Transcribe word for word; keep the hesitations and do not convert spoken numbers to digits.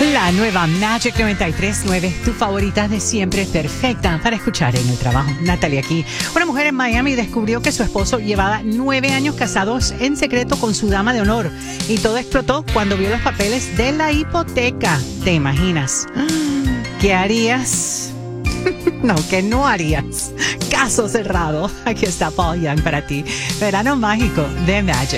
La nueva Magic noventa y tres punto nueve, tu favorita de siempre, perfecta para escuchar en el trabajo. Natalie aquí. Una mujer en Miami descubrió que su esposo llevaba nueve años casados en secreto con su dama de honor. Y todo explotó cuando vio los papeles de la hipoteca. ¿Te imaginas? ¿Qué harías? No, que no harías. Caso cerrado. Aquí está Paul Young para ti. Verano mágico de Magic.